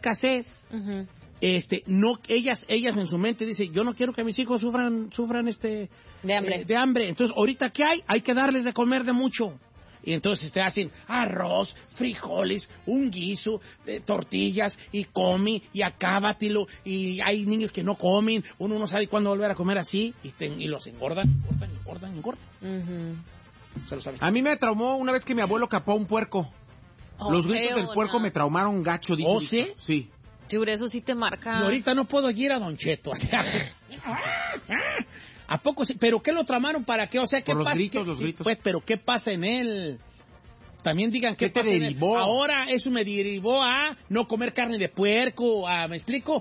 escasez, no, ellas en su mente dicen, yo no quiero que mis hijos sufran de hambre. Entonces, ahorita, ¿qué hay? Hay que darles de comer de mucho. Y entonces te hacen arroz, frijoles, un guiso, tortillas, y come, y acábatelo, y hay niños que no comen, uno no sabe cuándo volver a comer así, y los engordan. Se lo sabes. A mí me traumó una vez que mi abuelo capó un puerco. Los gritos del puerco me traumaron gacho, dice. ¿Oh, sí? Sí. Chur, eso sí te marca. Y ahorita no puedo ir a Don Cheto, o sea... ¿A poco sí? ¿Pero qué lo tramaron? ¿Para qué? O sea, ¿qué por pasa? Los gritos. Pues, ¿pero qué pasa en él? También digan qué te pasa derivó. En él. Ahora eso me derivó a no comer carne de puerco, ¿me explico?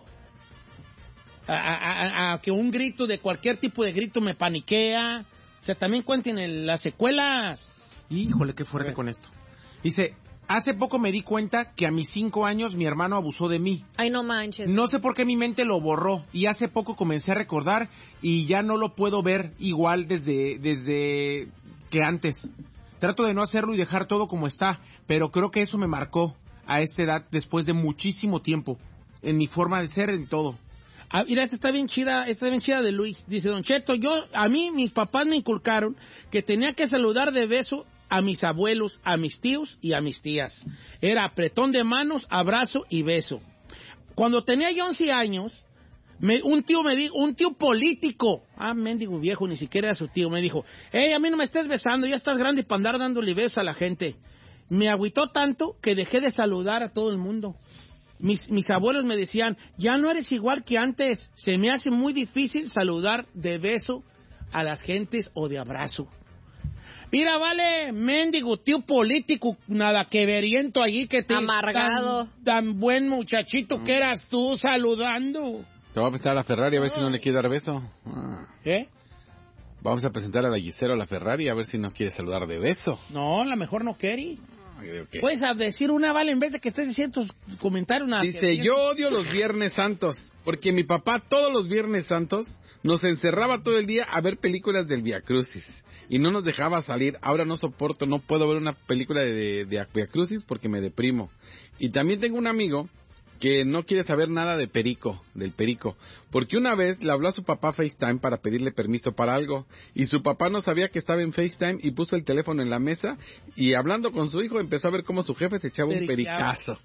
A que un grito de cualquier tipo de grito me paniquea. O sea, también cuenten las secuelas. Híjole, qué fuerte con esto. Dice... Hace poco me di cuenta que a mis 5 años mi hermano abusó de mí. Ay, no manches. No sé por qué mi mente lo borró y hace poco comencé a recordar y ya no lo puedo ver igual desde que antes. Trato de no hacerlo y dejar todo como está, pero creo que eso me marcó a esta edad después de muchísimo tiempo, en mi forma de ser, en todo. Mira, esta está bien chida de Luis. Dice, Don Cheto, a mí mis papás me inculcaron que tenía que saludar de beso a mis abuelos, a mis tíos y a mis tías. Era apretón de manos, abrazo y beso. Cuando tenía yo 11 años, un tío político, mendigo viejo, ni siquiera era su tío, me dijo, a mí no me estés besando, ya estás grande para andar dándole besos a la gente. Me agüitó tanto que dejé de saludar a todo el mundo. Mis abuelos me decían, ya no eres igual que antes, se me hace muy difícil saludar de beso a las gentes o de abrazo. Mira, vale, mendigo tío político, nada que veriento allí que te... Amargado. Tan buen muchachito que eras tú saludando. Te voy a presentar a la Ferrari a ver si no le quiere dar beso. ¿Qué? Vamos a presentar a la Gisela a la Ferrari a ver si nos quiere saludar de beso. No, a lo mejor no quiere. Okay. Puedes decir una, vale, en vez de que estés diciendo tus comentarios. Dice, yo odio los Viernes Santos, porque mi papá todos los Viernes Santos nos encerraba todo el día a ver películas del Via Crucis y no nos dejaba salir. Ahora no soporto, no puedo ver una película de Via Crucis porque me deprimo. Y también tengo un amigo que no quiere saber nada del perico, porque una vez le habló a su papá FaceTime para pedirle permiso para algo, y su papá no sabía que estaba en FaceTime y puso el teléfono en la mesa, y hablando con su hijo empezó a ver cómo su jefe se echaba un pericazo.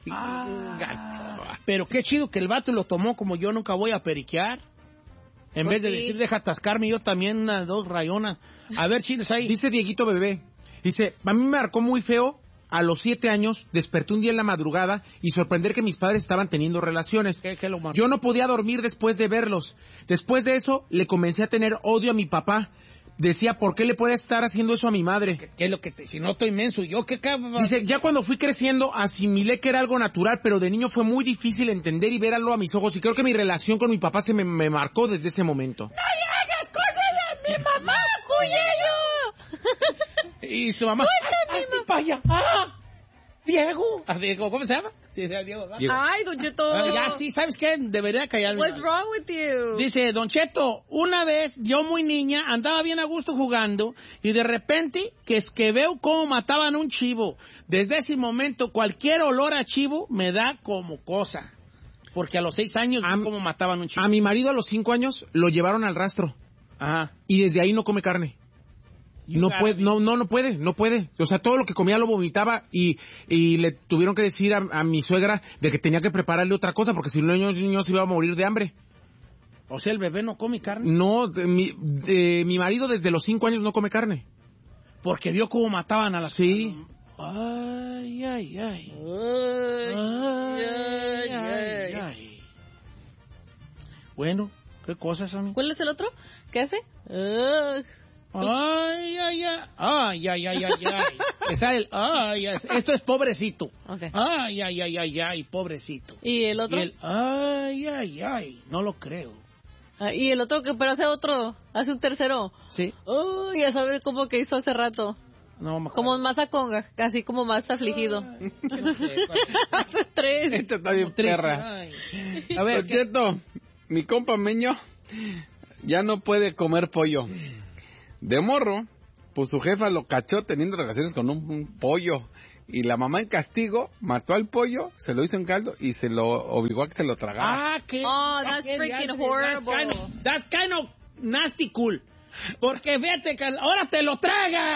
Pero qué chido que el vato lo tomó como yo nunca voy a periquear. En vez de decir, deja atascarme, yo también unas 2 rayonas. A ver, chiles ahí. Dice Dieguito Bebé, dice, a mí me marcó muy feo. A los 7 años, desperté un día en la madrugada y sorprender que mis padres estaban teniendo relaciones. ¿Qué lo marcó? Yo no podía dormir después de verlos. Después de eso, le comencé a tener odio a mi papá. Decía, ¿por qué le puede estar haciendo eso a mi madre? ¿Qué es lo que si no estoy inmenso? ¿Yo qué cabrón? Dice, ya cuando fui creciendo, asimilé que era algo natural, pero de niño fue muy difícil entender y verlo a mis ojos. Y creo que mi relación con mi papá se me marcó desde ese momento. ¡No le hagas cosas a mi mamá, Cuyello! Y su mamá, ¡hazte para allá! Diego. Diego, ¿cómo se llama? Sí, Diego. Ay, Don Cheto. Ya, sí, ¿sabes qué? Debería callarme. What's wrong with you? Dice, Don Cheto, una vez, yo muy niña, andaba bien a gusto jugando, y de repente, que veo cómo mataban un chivo. Desde ese momento, cualquier olor a chivo me da como cosa. Porque a los 6 años, vi cómo mataban un chivo. A mi marido a los 5 años, lo llevaron al rastro. Ajá. Y desde ahí no come carne. No puede. O sea, todo lo que comía lo vomitaba y le tuvieron que decir a mi suegra de que tenía que prepararle otra cosa porque si no el niño se iba a morir de hambre. O sea, el bebé no come carne. No, mi marido desde los 5 años no come carne. Porque vio cómo mataban a las... Sí. Ay. Bueno, ¿qué cosas, amigo? ¿Cuál es el otro? ¿Qué hace? Ay. Esto es pobrecito. Okay. Ay, pobrecito. ¿Y el otro? Y el ay, no lo creo. Y el otro, pero hace un tercero. Sí. Ya sabes cómo que hizo hace rato. No, mejor. Como más aconga, casi como más afligido. No sé, Hace 3. Esta está bien perra. A ver, Don Cheto, mi compa Meño ya no puede comer pollo. De morro, pues su jefa lo cachó teniendo relaciones con un pollo y la mamá en castigo mató al pollo, se lo hizo en caldo y se lo obligó a que se lo tragara. ¿Qué? Oh, that's freaking horrible. That's kind of nasty cool. Porque fíjate que ahora te lo traga.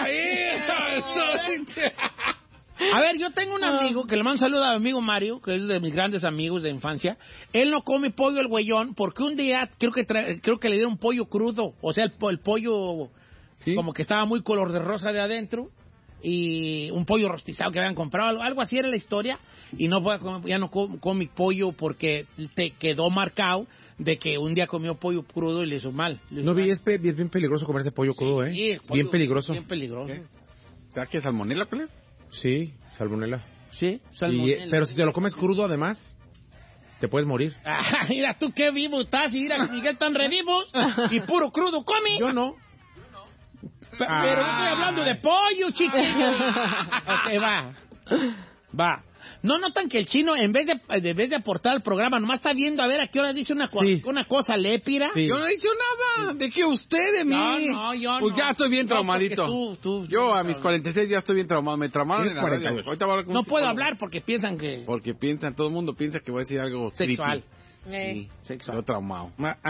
A ver, yo tengo un amigo que le mando un saludo a mi amigo Mario, que es de mis grandes amigos de infancia. Él no come pollo el güeyón porque un día creo que le dieron pollo crudo. O sea, el pollo como que estaba muy color de rosa de adentro. Y un pollo rostizado que habían comprado, algo así era la historia, y ya no come pollo porque te quedó marcado de que un día comió pollo crudo y le hizo mal. Es bien peligroso comerse pollo crudo, ¿eh? Sí, bien peligroso. Bien peligroso. ¿Sabes qué, salmonela, pues? Sí, salmonela. Sí, salmonela. Pero si te lo comes crudo, además, te puedes morir. Mira tú qué vivo estás, y mira, Miguel, están revivos, y puro crudo come. Yo no. Pero no estoy hablando de pollo, chiquillo. Ok, va. ¿No notan que el chino, en vez de aportar al programa, nomás está viendo a ver a qué hora dice una cosa lépira? Sí. Yo no he dicho nada. ¿De qué usted de mí? Yo pues no. ya estoy bien traumadito. Yo a mis 46 ya estoy bien traumado. Me traumaron en la radio. Ahorita voy a hablar con no un puedo psicólogo. hablar porque piensan que... Porque todo el mundo piensa que voy a decir algo Sexual. Sí, Sexual. Yo traumado.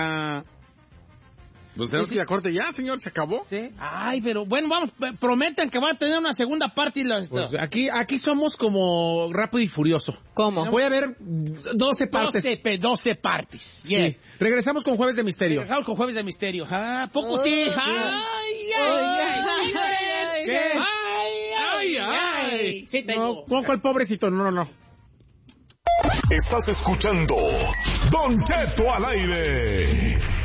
Pues Sí, tenemos que ir a corte ya, señor, se acabó. Sí. Ay, pero bueno, vamos, prometan que va a tener una segunda parte. Pues aquí somos como Rápido y Furioso. ¿Cómo? Voy a ver 12 partes. 12 partes. Sí. Yeah. Regresamos con Jueves de Misterio. Regresamos con Jueves de Misterio. Poco sí. ¿Qué? Ay. Sí, tengo. No, ¿cuál pobrecito? No. Estás escuchando Don Cheto al aire.